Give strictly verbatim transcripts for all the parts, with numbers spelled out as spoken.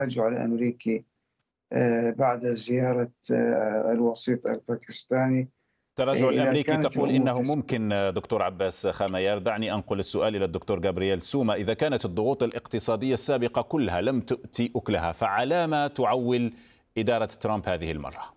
التراجع الأمريكي بعد زيارة الوسيط الباكستاني. التراجع إذا الأمريكي كانت تقول الأمور إنه تس... ممكن. دكتور عباس خاميار، دعني أنقل السؤال إلى الدكتور جابرييل سوما. إذا كانت الضغوط الاقتصادية السابقة كلها لم تؤتي أكلها، فعلى ما تعول إدارة ترامب هذه المرة؟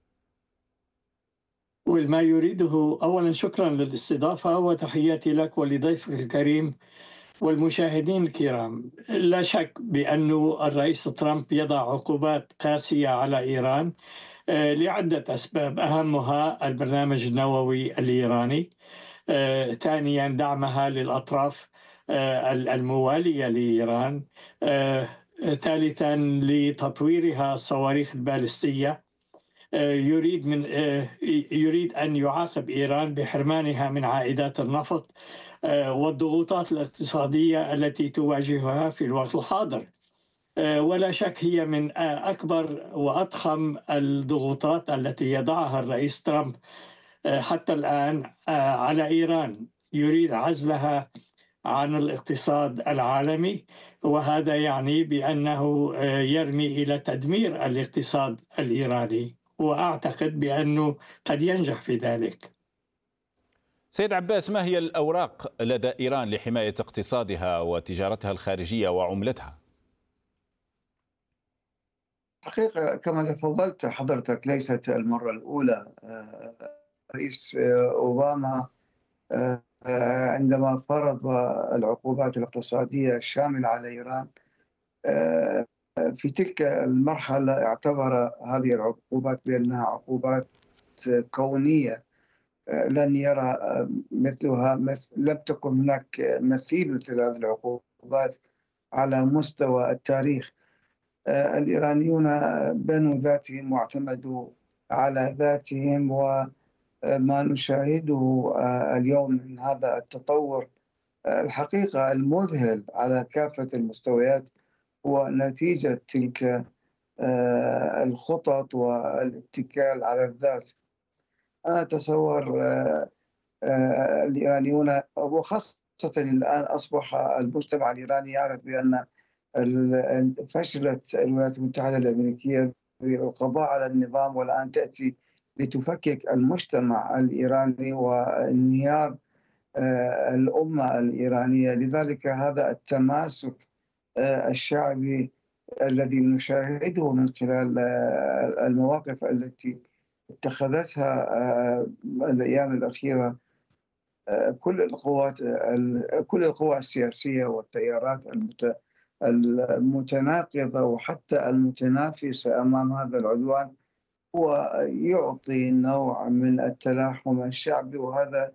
وما يريده، أولا شكرا للاستضافة وتحياتي لك ولضيفك الكريم والمشاهدين الكرام. لا شك بأن الرئيس ترامب يضع عقوبات قاسية على إيران لعدة أسباب، أهمها البرنامج النووي الإيراني، ثانيا دعمها للأطراف الموالية لإيران، ثالثا لتطويرها الصواريخ البالستية. يريد من يريد أن يعاقب إيران بحرمانها من عائدات النفط والضغوطات الاقتصادية التي تواجهها في الوقت الحاضر. ولا شك هي من أكبر وأضخم الضغوطات التي يضعها الرئيس ترامب حتى الآن على إيران. يريد عزلها عن الاقتصاد العالمي، وهذا يعني بأنه يرمي إلى تدمير الاقتصاد الإيراني، وأعتقد بأنه قد ينجح في ذلك. سيد عباس، ما هي الأوراق لدى إيران لحماية اقتصادها وتجارتها الخارجية وعملتها؟ حقيقة كما تفضلت حضرتك، ليست المرة الأولى. رئيس أوباما عندما فرض العقوبات الاقتصادية الشاملة على إيران، في تلك المرحلة اعتبر هذه العقوبات بأنها عقوبات كونية لن يرى مثلها، لم تكن هناك مثيل مثل هذه العقوبات على مستوى التاريخ. الإيرانيون بنوا ذاتهم واعتمدوا على ذاتهم، وما نشاهده اليوم من هذا التطور الحقيقة المذهل على كافة المستويات هو نتيجة تلك الخطط والاتكال على الذات. أنا أتصور الإيرانيون، وخاصة الآن أصبح المجتمع الإيراني يعرف بأن فشلت الولايات المتحدة الأمريكية بالقضاء على النظام، والآن تأتي لتفكك المجتمع الإيراني وانهيار الأمة الإيرانية. لذلك هذا التماسك الشعبي الذي نشاهده من خلال المواقف التي اتخذتها الأيام الأخيرة كل القوات كل القوى السياسية والتيارات المتناقضة وحتى المتنافسة أمام هذا العدوان، هو يعطي نوع من التلاحم الشعبي، وهذا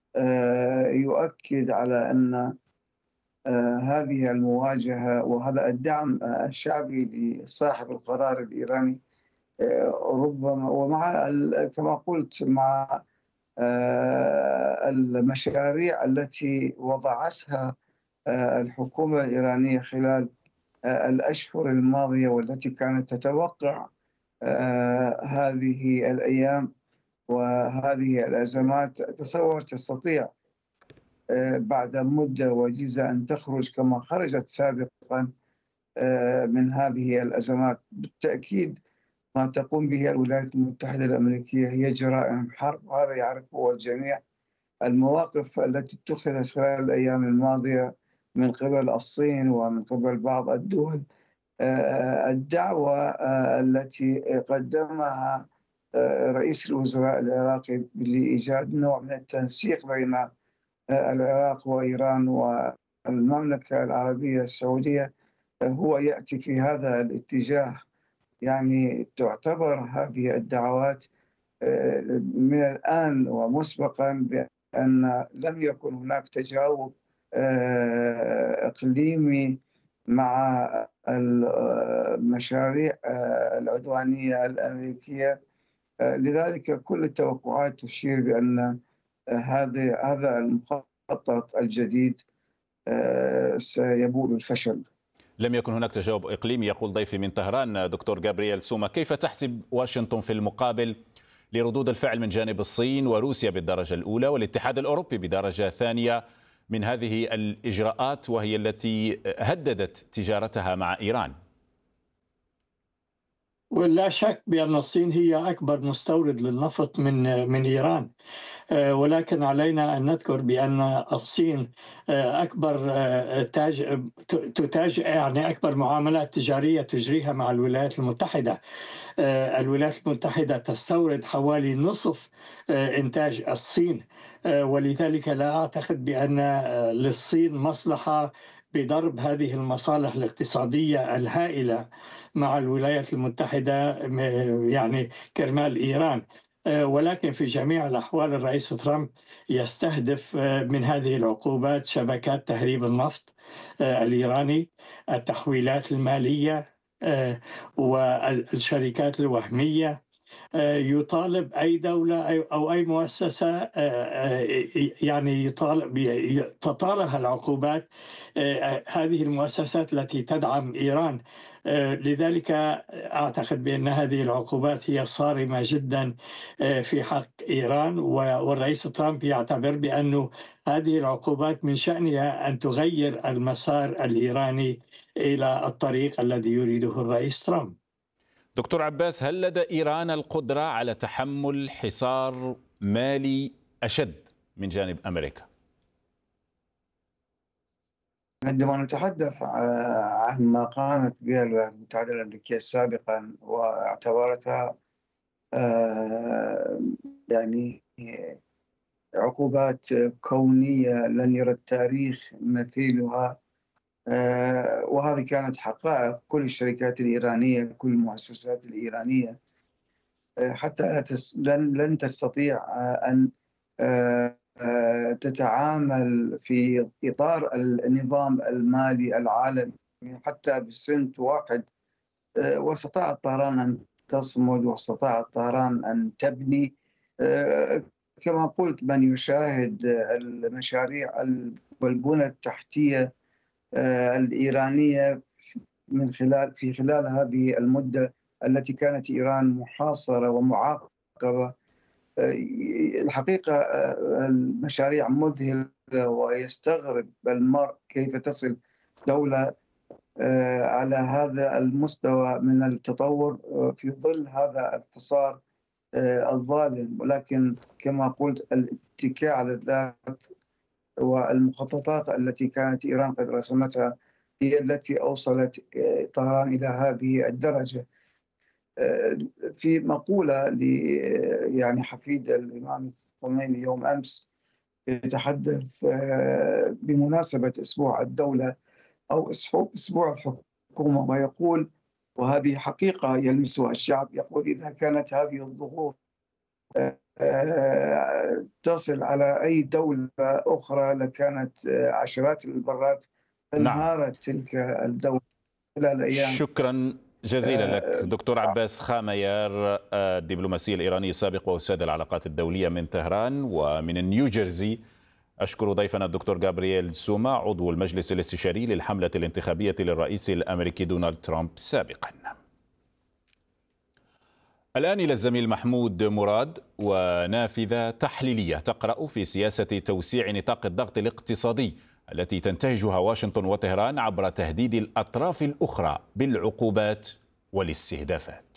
يؤكد على أن هذه المواجهة وهذا الدعم الشعبي لصاحب القرار الإيراني ربما، ومع كما قلت مع المشاريع التي وضعتها الحكومة الإيرانية خلال الأشهر الماضية والتي كانت تتوقع هذه الأيام وهذه الأزمات، تصور تستطيع بعد مدة وجيزة أن تخرج كما خرجت سابقا من هذه الأزمات. بالتأكيد ما تقوم به الولايات المتحدة الأمريكية هي جرائم حرب، وهذا يعرفه الجميع. المواقف التي اتخذت خلال الأيام الماضية من قبل الصين ومن قبل بعض الدول، الدعوة التي قدمها رئيس الوزراء العراقي لإيجاد نوع من التنسيق بين العراق وإيران والمملكة العربية السعودية هو يأتي في هذا الاتجاه. يعني تعتبر هذه الدعوات من الآن ومسبقا بأن لم يكن هناك تجاوب إقليمي مع المشاريع العدوانية الأمريكية. لذلك كل التوقعات تشير بأن هذا هذا المخطط الجديد سيبوء بالفشل. لم يكن هناك تجاوب إقليمي يقول ضيفي من طهران دكتور جابرييل سوما. كيف تحسب واشنطن في المقابل لردود الفعل من جانب الصين وروسيا بالدرجة الأولى والاتحاد الأوروبي بدرجة ثانية من هذه الإجراءات، وهي التي هددت تجارتها مع إيران؟ ولا شك بأن الصين هي أكبر مستورد للنفط من من إيران، ولكن علينا أن نذكر بأن الصين أكبر تاج تتاج يعني أكبر معاملات تجارية تجريها مع الولايات المتحدة. الولايات المتحدة تستورد حوالي نصف إنتاج الصين، ولذلك لا أعتقد بأن للصين مصلحة بضرب هذه المصالح الاقتصادية الهائلة مع الولايات المتحدة يعني كرمال إيران. ولكن في جميع الأحوال الرئيس ترامب يستهدف من هذه العقوبات شبكات تهريب النفط الإيراني، التحويلات المالية والشركات الوهمية. يطالب أي دولة أو أي مؤسسة يعني يطالب تطالها العقوبات هذه المؤسسات التي تدعم إيران. لذلك أعتقد بأن هذه العقوبات هي صارمة جدا في حق إيران، والرئيس ترامب يعتبر بأن هذه العقوبات من شأنها أن تغير المسار الإيراني إلى الطريق الذي يريده الرئيس ترامب. دكتور عباس، هل لدى إيران القدرة على تحمل حصار مالي أشد من جانب أمريكا؟ عندما نتحدث عن ما قامت به الولايات المتحدة الأمريكية سابقا واعتبرتها يعني عقوبات كونية لن يرى التاريخ مثيلها، وهذه كانت حقائق كل الشركات الإيرانية، كل المؤسسات الإيرانية حتى لن لن تستطيع أن تتعامل في إطار النظام المالي العالمي حتى بسنت واحد. واستطاعت طهران أن تصمد، واستطاعت طهران أن تبني. كما قلت، من يشاهد المشاريع والبنى التحتية الإيرانية من خلال في خلال هذه المدة التي كانت إيران محاصرة ومعاقبة، الحقيقة المشاريع مذهلة، ويستغرب المرء كيف تصل دولة على هذا المستوى من التطور في ظل هذا الحصار الظالم. ولكن كما قلت، الاتكاء على الذات والمخططات التي كانت إيران قد رسمتها هي التي أوصلت طهران إلى هذه الدرجة. في مقولة ل يعني حفيد الإمام الخميني يوم أمس يتحدث بمناسبة أسبوع الدولة أو أسبوع الحكومة، ويقول، وهذه حقيقة يلمسها الشعب، يقول: إذا كانت هذه الضغوط تصل على أي دولة أخرى لكانت عشرات المرات انهارت نعم. تلك الدولة خلال أيام. شكرا جزيلا لك دكتور عباس خاميار، الدبلوماسي الإيراني السابق وأستاذ العلاقات الدولية من طهران. ومن نيوجيرسي أشكر ضيفنا الدكتور غابرييل سوما، عضو المجلس الاستشاري للحملة الانتخابية للرئيس الأمريكي دونالد ترامب سابقا. الآن إلى الزميل محمود مراد ونافذة تحليلية تقرأ في سياسة توسيع نطاق الضغط الاقتصادي التي تنتهجها واشنطن وطهران عبر تهديد الأطراف الأخرى بالعقوبات والاستهدافات.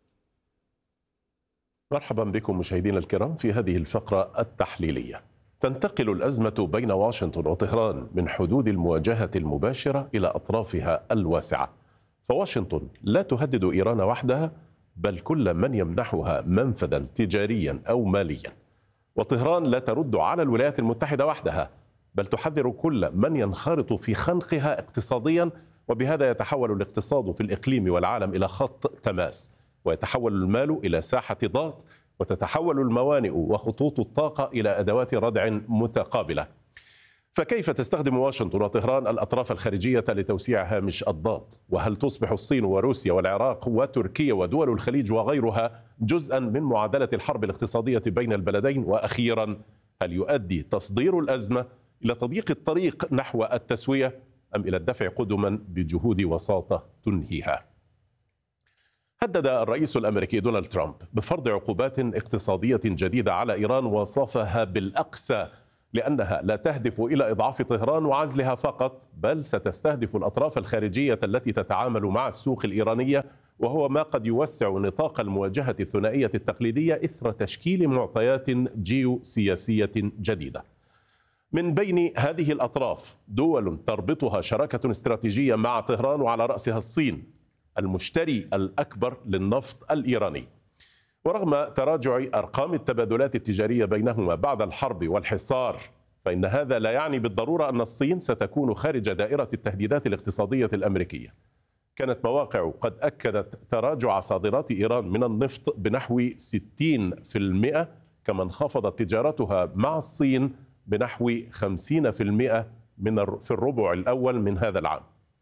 مرحبا بكم مشاهدينا الكرام في هذه الفقرة التحليلية. تنتقل الأزمة بين واشنطن وطهران من حدود المواجهة المباشرة إلى أطرافها الواسعة، فواشنطن لا تهدد إيران وحدها بل كل من يمنحها منفذا تجاريا أو ماليا، وطهران لا ترد على الولايات المتحدة وحدها بل تحذر كل من ينخرط في خنقها اقتصاديا، وبهذا يتحول الاقتصاد في الإقليم والعالم إلى خط تماس، ويتحول المال إلى ساحة ضغط، وتتحول الموانئ وخطوط الطاقة إلى أدوات ردع متقابلة. فكيف تستخدم واشنطن وطهران الأطراف الخارجية لتوسيع هامش الضغط؟ وهل تصبح الصين وروسيا والعراق وتركيا ودول الخليج وغيرها جزءا من معادلة الحرب الاقتصادية بين البلدين؟ وأخيرا، هل يؤدي تصدير الأزمة إلى تضييق الطريق نحو التسوية أم إلى الدفع قدما بجهود وساطة تنهيها؟ هدد الرئيس الأمريكي دونالد ترامب بفرض عقوبات اقتصادية جديدة على إيران، وصفها بالأقسى لأنها لا تهدف إلى إضعاف طهران وعزلها فقط، بل ستستهدف الأطراف الخارجية التي تتعامل مع السوق الإيرانية وهو ما قد يوسع نطاق المواجهة الثنائية التقليدية إثر تشكيل معطيات جيوسياسية جديدة. من بين هذه الأطراف دول تربطها شراكة استراتيجية مع طهران وعلى رأسها الصين المشتري الأكبر للنفط الإيراني. ورغم تراجع أرقام التبادلات التجارية بينهما بعد الحرب والحصار، فإن هذا لا يعني بالضرورة أن الصين ستكون خارج دائرة التهديدات الاقتصادية الأمريكية. كانت مواقع قد أكدت تراجع صادرات إيران من النفط بنحو ستين بالمئة، كما انخفضت تجارتها مع الصين بنحو خمسين بالمئة من في الربع الأول من هذا العام.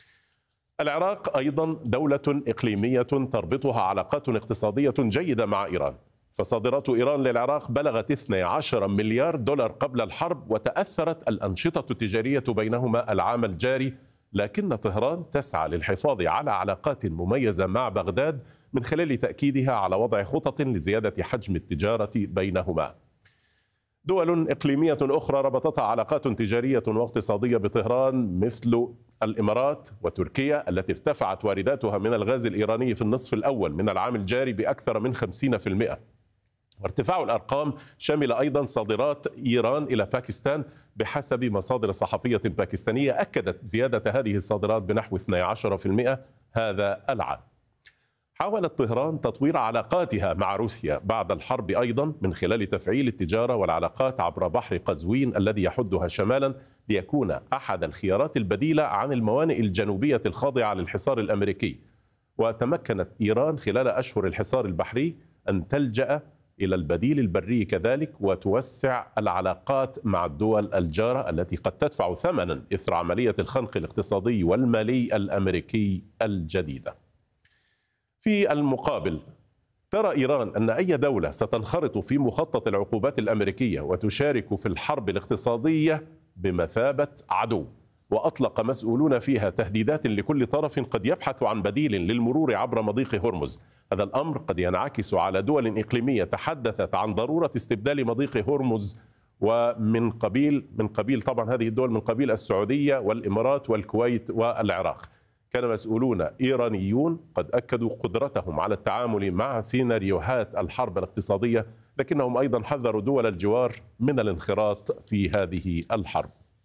العراق أيضا دولة إقليمية تربطها علاقات اقتصادية جيدة مع إيران، فصادرات إيران للعراق بلغت اثني عشر مليار دولار قبل الحرب، وتأثرت الأنشطة التجارية بينهما العام الجاري، لكن طهران تسعى للحفاظ على علاقات مميزة مع بغداد من خلال تأكيدها على وضع خطط لزيادة حجم التجارة بينهما. دول إقليمية أخرى ربطتها علاقات تجارية واقتصادية بطهران مثل الإمارات وتركيا التي ارتفعت وارداتها من الغاز الإيراني في النصف الأول من العام الجاري بأكثر من خمسين بالمئة. وارتفاع الأرقام شمل أيضا صادرات إيران إلى باكستان، بحسب مصادر صحفية باكستانية أكدت زيادة هذه الصادرات بنحو اثني عشر بالمئة هذا العام. حاولت طهران تطوير علاقاتها مع روسيا بعد الحرب أيضا من خلال تفعيل التجارة والعلاقات عبر بحر قزوين الذي يحدها شمالا، ليكون أحد الخيارات البديلة عن الموانئ الجنوبية الخاضعة للحصار الأمريكي. وتمكنت إيران خلال أشهر الحصار البحري أن تلجأ إلى البديل البري كذلك، وتوسع العلاقات مع الدول الجارة التي قد تدفع ثمنا إثر عملية الخنق الاقتصادي والمالي الأمريكي الجديدة. في المقابل ترى إيران أن أي دولة ستنخرط في مخطط العقوبات الأمريكية وتشارك في الحرب الاقتصادية بمثابة عدو، وأطلق مسؤولون فيها تهديدات لكل طرف قد يبحث عن بديل للمرور عبر مضيق هرمز. هذا الأمر قد ينعكس على دول إقليمية تحدثت عن ضرورة استبدال مضيق هرمز، ومن قبيل من قبيل طبعا هذه الدول من قبيل السعودية والإمارات والكويت والعراق. كان مسؤولون إيرانيون قد أكدوا قدرتهم على التعامل مع سيناريوهات الحرب الاقتصادية، لكنهم أيضا حذروا دول الجوار من الانخراط في هذه الحرب.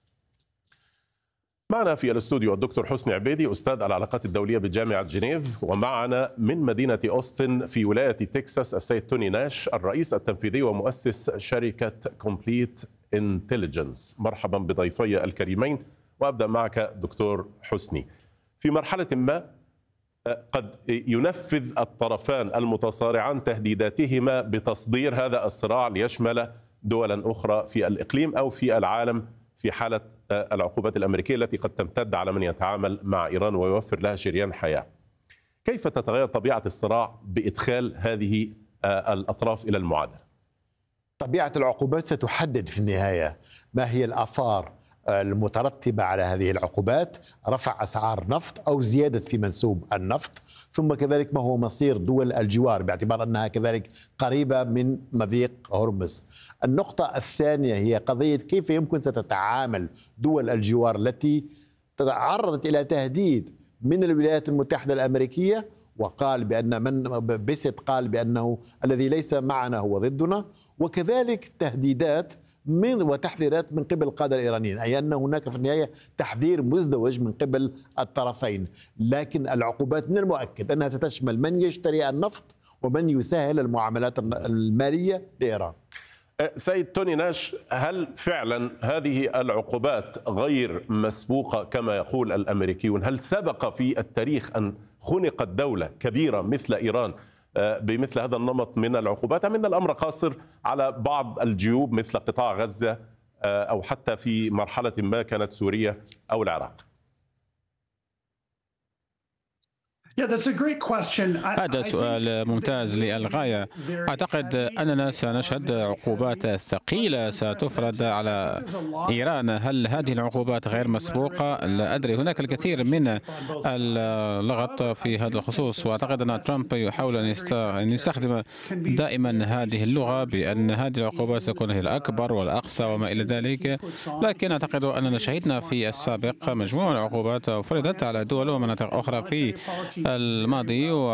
معنا في الاستوديو الدكتور حسني عبيدي أستاذ العلاقات الدولية بجامعة جنيف، ومعنا من مدينة أوستن في ولاية تكساس السيد توني ناش الرئيس التنفيذي ومؤسس شركة كومبليت انتليجنس. مرحبا بضيفي الكريمين، وأبدأ معك دكتور حسني. في مرحلة ما قد ينفذ الطرفان المتصارعان تهديداتهما بتصدير هذا الصراع ليشمل دولا أخرى في الإقليم أو في العالم في حالة العقوبات الأمريكية التي قد تمتد على من يتعامل مع إيران ويوفر لها شريان حياة. كيف تتغير طبيعة الصراع بإدخال هذه الأطراف إلى المعادلة؟ طبيعة العقوبات ستحدد في النهاية ما هي الآثار المترتبة على هذه العقوبات، رفع أسعار نفط أو زيادة في منسوب النفط، ثم كذلك ما هو مصير دول الجوار باعتبار أنها كذلك قريبة من مضيق هرمز. النقطة الثانية هي قضية كيف يمكن ستتعامل دول الجوار التي تعرضت إلى تهديد من الولايات المتحدة الأمريكية، وقال بأن من بيست قال بأنه الذي ليس معنا هو ضدنا، وكذلك تهديدات من وتحذيرات من قبل القادة الإيرانيين، أي أن هناك في النهاية تحذير مزدوج من قبل الطرفين. لكن العقوبات من المؤكد أنها ستشمل من يشتري النفط ومن يسهل المعاملات المالية لإيران. سيد توني ناش، هل فعلا هذه العقوبات غير مسبوقة كما يقول الأمريكيون؟ هل سبق في التاريخ أن خنقت دولة كبيرة مثل إيران بمثل هذا النمط من العقوبات، أم أن الأمر قاصر على بعض الجيوب مثل قطاع غزة أو حتى في مرحلة ما كانت سوريا أو العراق؟ هذا سؤال ممتاز للغاية. أعتقد أننا سنشهد عقوبات ثقيلة ستفرض على إيران. هل هذه العقوبات غير مسبوقة؟ لا أدري. هناك الكثير من اللغط في هذا الخصوص، وأعتقد أن ترامب يحاول أن يستخدم دائما هذه اللغة بأن هذه العقوبات ستكون هي الأكبر والأقصى وما إلى ذلك. لكن أعتقد أننا شهدنا في السابق مجموعة من العقوبات فرضت على دول ومناطق أخرى في الماضي.